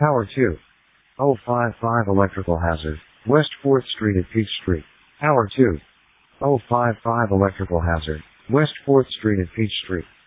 Tower 2. 055 electrical hazard. West 4th Street at Peach Street. Tower 2. 055 electrical hazard. West 4th Street at Peach Street.